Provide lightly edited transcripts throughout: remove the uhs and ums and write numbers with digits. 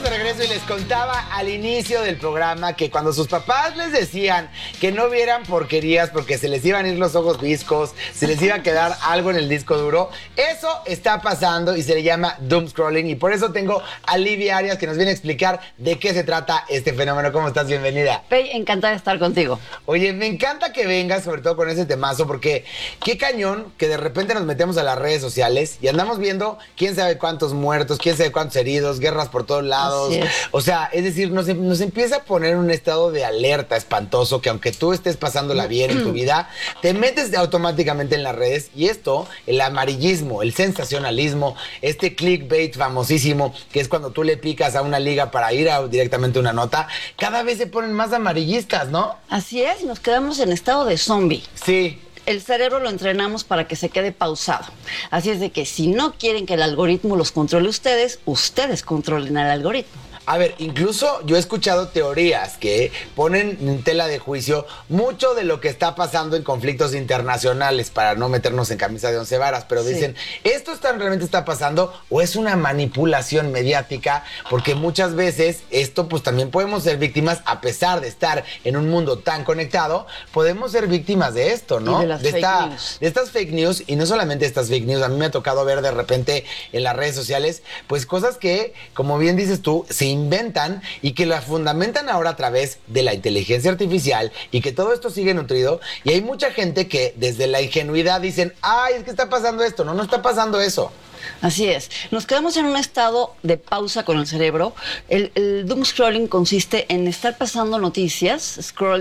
de regreso y les contaba al inicio del programa que cuando sus papás les decían que no vieran porquerías porque se les iban a ir los ojos viscos, se les iba a quedar algo en el disco duro, eso está pasando y se le llama doom scrolling, y por eso tengo a Livia Arias que nos viene a explicar de qué se trata este fenómeno. ¿Cómo estás? Bienvenida. Pei, encantada de estar contigo. Oye, me encanta que vengas, sobre todo con ese temazo, porque qué cañón que de repente nos metemos a las redes sociales y andamos viendo quién sabe cuántos muertos, quién sabe cuántos heridos, guerras por todos lados. O sea, es decir, nos empieza a poner en un estado de alerta espantoso que aunque tú estés pasándola bien en tu vida, te metes automáticamente en las redes, y esto, el amarillismo, el sensacionalismo, este clickbait famosísimo, que es cuando tú le picas a una liga para ir directamente a una nota, cada vez se ponen más amarillistas, ¿no? Así es, nos quedamos en estado de zombie. Sí. El cerebro lo entrenamos para que se quede pausado. Así es de que si no quieren que el algoritmo los controle ustedes controlen al algoritmo. A ver, incluso yo he escuchado teorías que ponen en tela de juicio mucho de lo que está pasando en conflictos internacionales, para no meternos en camisa de 11 varas, pero dicen, ¿esto realmente está pasando o es una manipulación mediática? Porque muchas veces esto pues también podemos ser víctimas, a pesar de estar en un mundo tan conectado, podemos ser víctimas de esto, ¿no? Y de las fake news. De estas fake news, y no solamente estas fake news, a mí me ha tocado ver de repente en las redes sociales, pues cosas que, como bien dices tú, se inventan y que las fundamentan ahora a través de la inteligencia artificial, y que todo esto sigue nutrido, y hay mucha gente que desde la ingenuidad dicen, ay, es que está pasando esto. No está pasando eso. Así es. Nos quedamos en un estado de pausa con el cerebro. El doom scrolling consiste en estar pasando noticias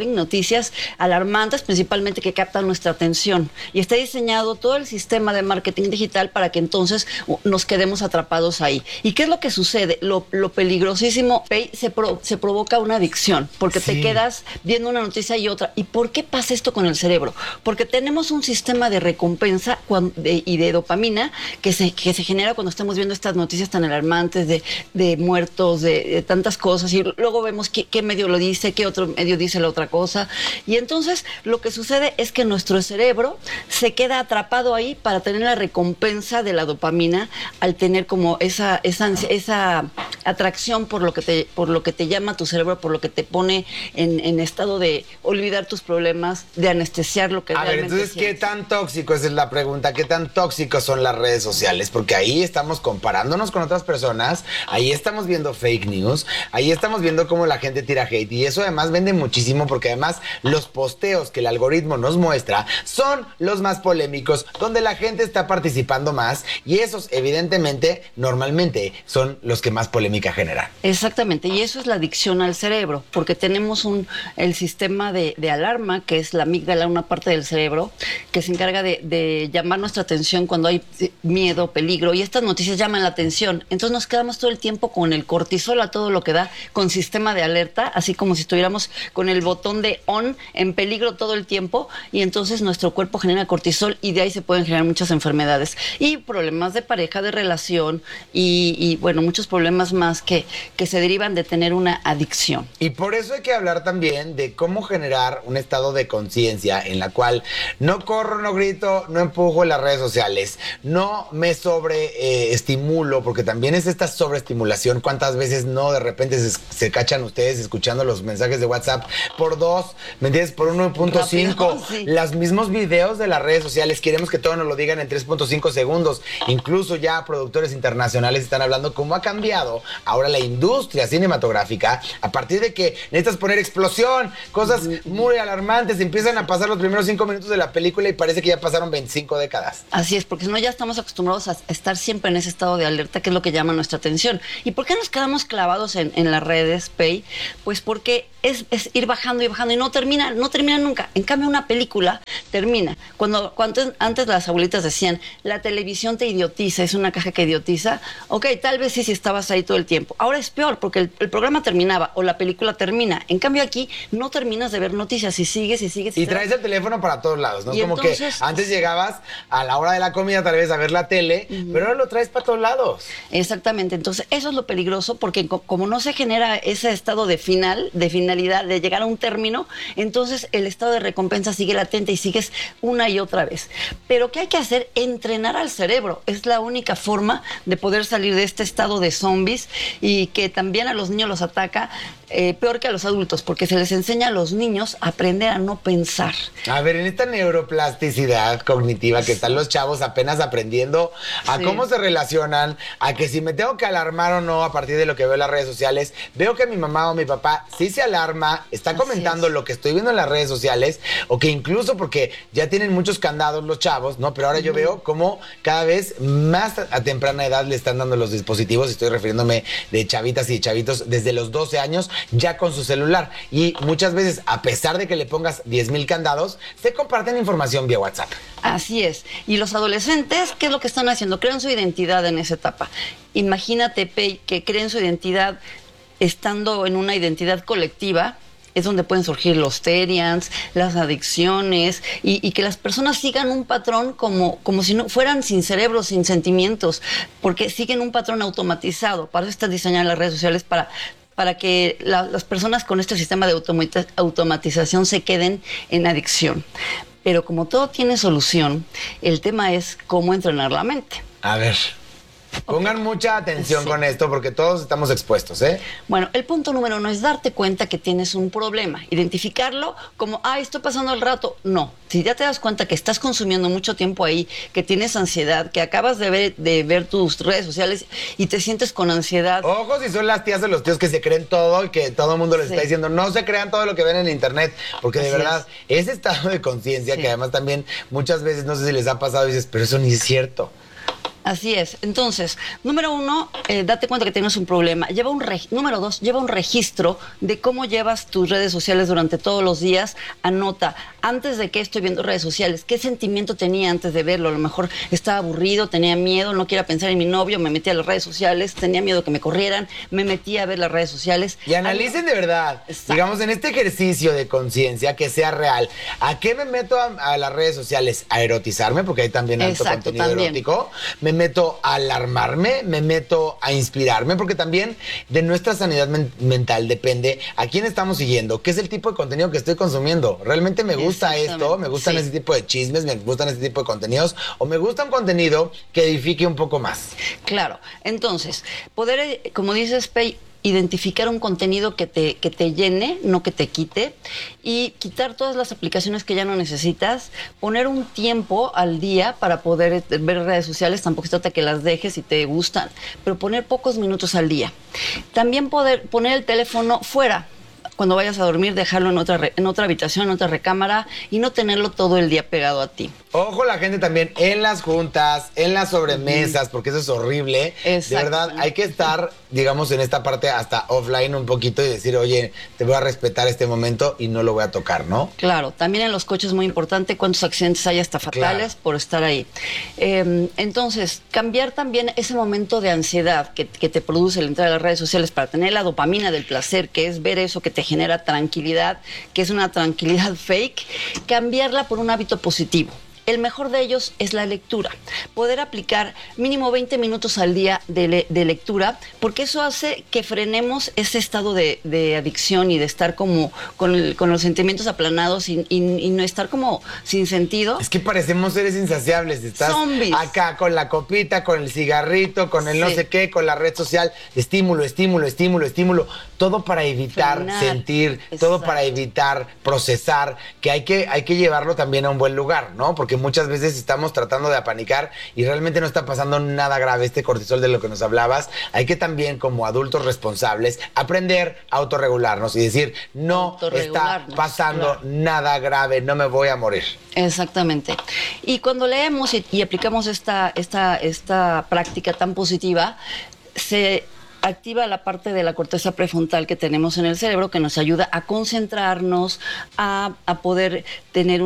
alarmantes, principalmente, que captan nuestra atención. Y está diseñado todo el sistema de marketing digital para que entonces nos quedemos atrapados ahí. ¿Y qué es lo que sucede? Lo peligrosísimo, Pei, se provoca una adicción, porque te quedas viendo una noticia y otra. ¿Y por qué pasa esto con el cerebro? Porque tenemos un sistema de recompensa y de dopamina que se genera cuando estamos viendo estas noticias tan alarmantes de muertos, de tantas cosas, y luego vemos qué medio lo dice, qué otro medio dice la otra cosa, y entonces lo que sucede es que nuestro cerebro se queda atrapado ahí para tener la recompensa de la dopamina, al tener como esa atracción por lo que te llama tu cerebro, por lo que te pone en estado de olvidar tus problemas, de anestesiar lo que realmente entonces, sientes. ¿qué tan tóxico? Esa es la pregunta. ¿Qué tan tóxicos son las redes sociales? Porque ahí estamos comparándonos con otras personas, ahí estamos viendo fake news, ahí estamos viendo cómo la gente tira hate, y eso además vende muchísimo, porque además los posteos que el algoritmo nos muestra son los más polémicos, donde la gente está participando más, y esos evidentemente, normalmente, son los que más polémica generan. Exactamente, y eso es la adicción al cerebro, porque tenemos el sistema de alarma, que es la amígdala, una parte del cerebro, que se encarga de llamar nuestra atención cuando hay miedo, peligro, y estas noticias llaman la atención. Entonces nos quedamos todo el tiempo con el cortisol a todo lo que da, con sistema de alerta, así como si estuviéramos con el botón de on en peligro todo el tiempo, y entonces nuestro cuerpo genera cortisol, y de ahí se pueden generar muchas enfermedades y problemas de pareja, de relación, y bueno, muchos problemas más que se derivan de tener una adicción. Y por eso hay que hablar también de cómo generar un estado de conciencia en la cual no corro, no grito, no empujo en las redes sociales, no me sobreestimulo, porque también es esta sobreestimulación. ¿Cuántas veces no de repente se cachan ustedes escuchando los mensajes de WhatsApp por 2, ¿me entiendes? Por 1.5, sí. Los mismos videos de las redes sociales, queremos que todo nos lo digan en 3.5 segundos. Incluso ya productores internacionales están hablando cómo ha cambiado ahora la industria cinematográfica, a partir de que necesitas poner explosión, cosas muy alarmantes, empiezan a pasar los primeros 5 minutos de la película y parece que ya pasaron 25 décadas. Así es, porque si no ya estamos acostumbrados a estar siempre en ese estado de alerta, que es lo que llama nuestra atención. ¿Y por qué nos quedamos clavados en las redes, Pei? Pues porque es ir bajando y bajando y no termina nunca. En cambio, una película termina. Cuando antes las abuelitas decían, la televisión te idiotiza, es una caja que idiotiza. Ok, tal vez sí, si estabas ahí todo el tiempo. Ahora es peor, porque el programa terminaba o la película termina. En cambio, aquí no terminas de ver noticias y sigues. Y traes el teléfono para todos lados, ¿no? Y como entonces, que antes llegabas a la hora de la comida tal vez a ver la tele pero ahora lo traes para todos lados. Exactamente, entonces eso es lo peligroso porque como no se genera ese estado de finalidad, de llegar a un término, entonces el estado de recompensa sigue latente y sigues una y otra vez. Pero ¿qué hay que hacer? Entrenar al cerebro, es la única forma de poder salir de este estado de zombies y que también a los niños los ataca peor que a los adultos, porque se les enseña a los niños a aprender a no pensar. A ver, en esta neuroplasticidad cognitiva que están los chavos apenas aprendiendo a cómo se relacionan, a que si me tengo que alarmar o no a partir de lo que veo en las redes sociales, veo que mi mamá o mi papá sí se alarma, está comentando lo que estoy viendo en las redes sociales, o que incluso porque ya tienen muchos candados los chavos, ¿no? Pero ahora yo veo cómo cada vez más a temprana edad le están dando los dispositivos, estoy refiriéndome de chavitas y chavitos desde los 12 años, ya con su celular. Y muchas veces, a pesar de que le pongas 10,000 candados, se comparten información vía WhatsApp. Así es. Y los adolescentes, ¿qué es lo que están haciendo? Crean su identidad en esa etapa. Imagínate, Pei, que creen su identidad estando en una identidad colectiva. Es donde pueden surgir los terians, las adicciones y que las personas sigan un patrón como si no fueran sin cerebro, sin sentimientos, porque siguen un patrón automatizado. Para eso están diseñadas las redes sociales, para que las personas con este sistema de automatización se queden en adicción. Pero como todo tiene solución, el tema es cómo entrenar la mente. A ver, pongan mucha atención con esto porque todos estamos expuestos, ¿eh? Bueno, el punto número 1 es darte cuenta que tienes un problema. Identificarlo como, estoy pasando el rato. No. Si ya te das cuenta que estás consumiendo mucho tiempo ahí, que tienes ansiedad, que acabas de ver tus redes sociales y te sientes con ansiedad. Ojo si son las tías o los tíos que se creen todo y que todo el mundo les está diciendo, no se crean todo lo que ven en internet, porque de verdad, ese estado de conciencia que además también muchas veces, no sé si les ha pasado, y dices, pero eso ni es cierto. Así es. Entonces, número 1, date cuenta que tienes un problema. Número 2, lleva un registro de cómo llevas tus redes sociales durante todos los días. Anota, antes de que estoy viendo redes sociales, ¿qué sentimiento tenía antes de verlo? A lo mejor estaba aburrido, tenía miedo, no quiero pensar en mi novio, me metí a las redes sociales, tenía miedo que me corrieran, me metí a ver las redes sociales. Y analicen de verdad, digamos, en este ejercicio de conciencia que sea real. ¿A qué me meto a las redes sociales? A erotizarme, porque hay también alto contenido erótico. Me meto a alarmarme, me meto a inspirarme, porque también de nuestra sanidad mental depende a quién estamos siguiendo, qué es el tipo de contenido que estoy consumiendo. ¿Realmente me gusta esto? ¿Me gustan ese tipo de chismes? ¿Me gustan ese tipo de contenidos? ¿O me gusta un contenido que edifique un poco más? Claro. Entonces, poder, como dices, Pei, identificar un contenido que te llene, no que te quite, y quitar todas las aplicaciones que ya no necesitas, poner un tiempo al día para poder ver redes sociales. Tampoco se trata que las dejes si te gustan, pero poner pocos minutos al día. También poder poner el teléfono fuera. Cuando vayas a dormir, dejarlo en otra habitación, en otra recámara, y no tenerlo todo el día pegado a ti. Ojo la gente también en las juntas, en las sobremesas, porque eso es horrible. De verdad, hay que estar, digamos, en esta parte hasta offline un poquito y decir, oye, te voy a respetar este momento y no lo voy a tocar, ¿no? Claro, también en los coches es muy importante cuántos accidentes hay hasta fatales por estar ahí. Entonces, cambiar también ese momento de ansiedad que te produce el entrar a las redes sociales para tener la dopamina del placer, que es ver eso que te genera tranquilidad, que es una tranquilidad fake, cambiarla por un hábito positivo. El mejor de ellos es la lectura. Poder aplicar mínimo 20 minutos al día de lectura, porque eso hace que frenemos ese estado de adicción y de estar como con los sentimientos aplanados y no estar como sin sentido. Es que parecemos seres insaciables. Estás zombies acá con la copita, con el cigarrito, con el no sé qué, con la red social. Estímulo, estímulo, estímulo, estímulo. Todo para evitar sentir, todo para evitar procesar, que hay que llevarlo también a un buen lugar, ¿no? Porque muchas veces estamos tratando de apanicar y realmente no está pasando nada grave. Este cortisol de lo que nos hablabas, hay que también, como adultos responsables, aprender a autorregularnos y decir, no está pasando nada grave, no me voy a morir. Exactamente. Y cuando leemos y aplicamos esta práctica tan positiva, se activa la parte de la corteza prefrontal que tenemos en el cerebro, que nos ayuda a concentrarnos, a poder tener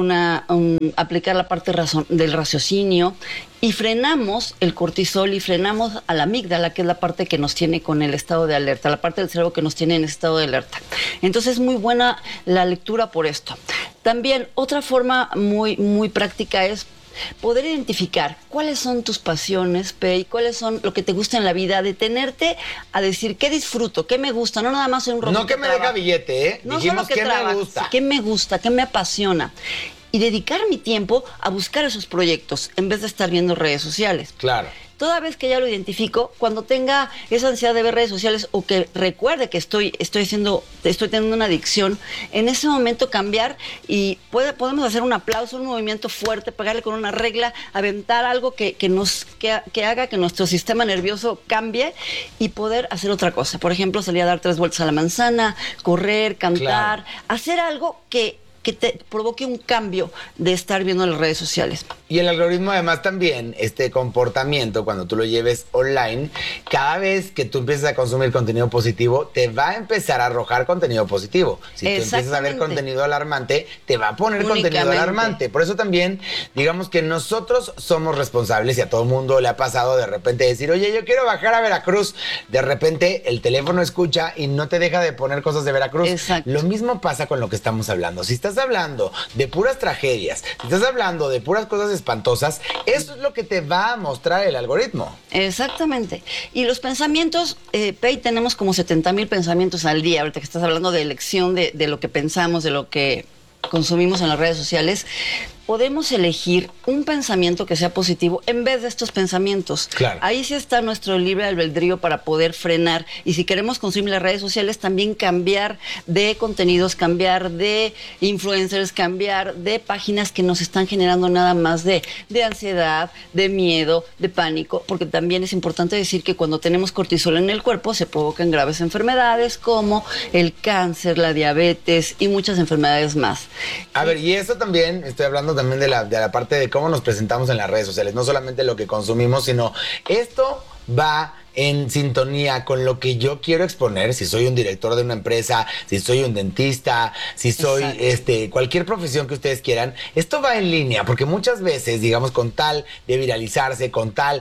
aplicar la parte del raciocinio, y frenamos el cortisol y frenamos a la amígdala, que es la parte que nos tiene con el estado de alerta, la parte del cerebro que nos tiene en estado de alerta. Entonces es muy buena la lectura por esto. También otra forma muy, muy práctica es poder identificar cuáles son tus pasiones, Pei, cuáles son lo que te gusta en la vida, detenerte a decir qué disfruto, qué me gusta, no nada más soy un robot. No que me deja billete, ¿eh? No Dijimos solo que me gusta. qué me gusta, qué me apasiona. Y dedicar mi tiempo a buscar esos proyectos en vez de estar viendo redes sociales. Claro. Toda vez que ya lo identifico, cuando tenga esa ansiedad de ver redes sociales o que recuerde que estoy teniendo una adicción, en ese momento cambiar y podemos hacer un aplauso, un movimiento fuerte, pegarle con una regla, aventar algo que haga que nuestro sistema nervioso cambie y poder hacer otra cosa. Por ejemplo, salir a dar 3 vueltas a la manzana, correr, cantar, hacer algo que te provoque un cambio de estar viendo las redes sociales. Y el algoritmo además también, este comportamiento, cuando tú lo lleves online, cada vez que tú empiezas a consumir contenido positivo, te va a empezar a arrojar contenido positivo. Si tú empiezas a ver contenido alarmante, te va a poner contenido alarmante. Por eso también, digamos que nosotros somos responsables, y a todo mundo le ha pasado de repente decir, oye, yo quiero bajar a Veracruz. De repente el teléfono escucha y no te deja de poner cosas de Veracruz. Exacto. Lo mismo pasa con lo que estamos hablando. Si estás hablando de puras tragedias, si estás hablando de puras cosas espantosas, eso es lo que te va a mostrar el algoritmo. Exactamente. Y los pensamientos, Pei, tenemos como 70,000 pensamientos al día. Ahorita que estás hablando de elección de lo que pensamos, de lo que consumimos en las redes sociales, podemos elegir un pensamiento que sea positivo en vez de estos pensamientos. Claro. Ahí sí está nuestro libre albedrío para poder frenar. Y si queremos consumir las redes sociales, también cambiar de contenidos, cambiar de influencers, cambiar de páginas que nos están generando nada más de ansiedad, de miedo, de pánico, porque también es importante decir que cuando tenemos cortisol en el cuerpo se provocan graves enfermedades como el cáncer, la diabetes y muchas enfermedades más. A ver, y eso también, estoy hablando también de la parte de cómo nos presentamos en las redes sociales, no solamente lo que consumimos, sino esto va en sintonía con lo que yo quiero exponer. Si soy un director de una empresa, si soy un dentista, si soy cualquier profesión que ustedes quieran, esto va en línea, porque muchas veces, digamos, con tal de viralizarse, con tal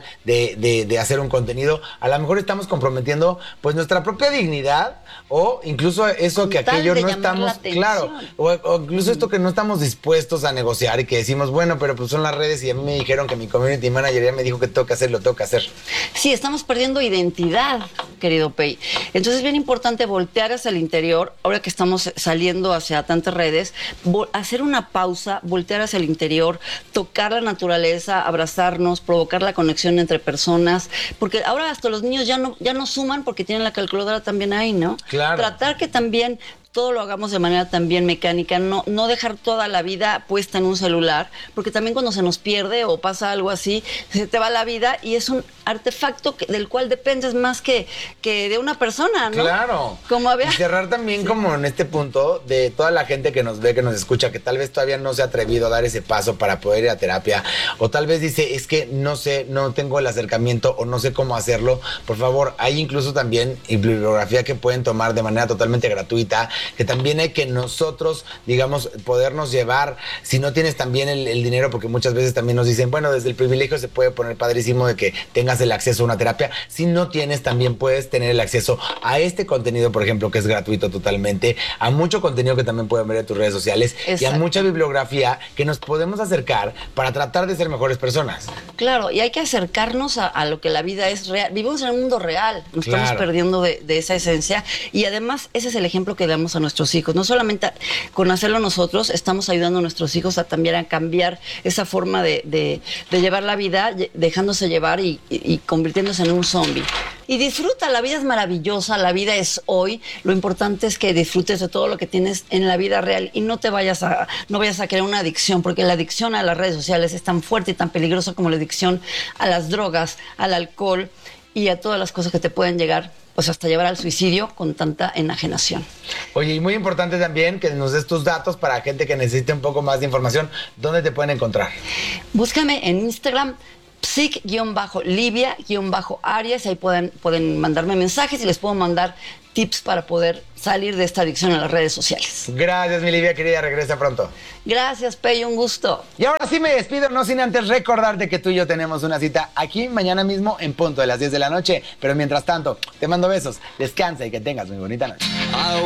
de hacer un contenido, a lo mejor estamos comprometiendo pues nuestra propia dignidad, o incluso eso que aquello no estamos, claro, o incluso esto que no estamos dispuestos a negociar y que decimos, bueno, pero pues son las redes y a mí me dijeron que mi community manager ya me dijo que tengo que hacer, lo tengo que hacer. Sí, estamos perdiendo identidad, querido Pei. Entonces es bien importante voltear hacia el interior, ahora que estamos saliendo hacia tantas redes, hacer una pausa, voltear hacia el interior, tocar la naturaleza, abrazarnos, provocar la conexión entre personas, porque ahora hasta los niños ya no suman porque tienen la calculadora también ahí, ¿no? Claro. Tratar que también todo lo hagamos de manera también mecánica, no dejar toda la vida puesta en un celular, porque también cuando se nos pierde o pasa algo así, se te va la vida y es un artefacto del cual dependes más que de una persona, ¿no? Claro. Y cerrar también como en este punto de toda la gente que nos ve, que nos escucha, que tal vez todavía no se ha atrevido a dar ese paso para poder ir a terapia, o tal vez dice, es que no sé, no tengo el acercamiento o no sé cómo hacerlo. Por favor, hay incluso también bibliografía que pueden tomar de manera totalmente gratuita, que también hay que nosotros, digamos, podernos llevar, si no tienes también el dinero, porque muchas veces también nos dicen, bueno, desde el privilegio se puede poner padrísimo de que tengas el acceso a una terapia. Si no tienes, también puedes tener el acceso a este contenido, por ejemplo, que es gratuito totalmente, a mucho contenido que también pueden ver en tus redes sociales. Exacto. Y a mucha bibliografía que nos podemos acercar para tratar de ser mejores personas. Claro, y hay que acercarnos a lo que la vida es real. Vivimos en un mundo real, nos estamos perdiendo de esa esencia, y además ese es el ejemplo que damos a nuestros hijos. No solamente con hacerlo nosotros, estamos ayudando a nuestros hijos a también a cambiar esa forma de llevar la vida, dejándose llevar y convirtiéndose en un zombie. Y disfruta, la vida es maravillosa, la vida es hoy. Lo importante es que disfrutes de todo lo que tienes en la vida real y no vayas a crear una adicción, porque la adicción a las redes sociales es tan fuerte y tan peligrosa como la adicción a las drogas, al alcohol y a todas las cosas que te pueden llegar, pues hasta llevar al suicidio con tanta enajenación. Oye, y muy importante también que nos des tus datos para gente que necesite un poco más de información. ¿Dónde te pueden encontrar? Búscame en Instagram, psic-livia-arias, ahí pueden mandarme mensajes y les puedo mandar tips para poder salir de esta adicción a las redes sociales. Gracias, mi Livia querida, regresa pronto. Gracias, Pei, un gusto. Y ahora sí me despido, no sin antes recordarte que tú y yo tenemos una cita aquí mañana mismo en punto de las 10 de la noche, pero mientras tanto, te mando besos, descansa y que tengas muy bonita noche.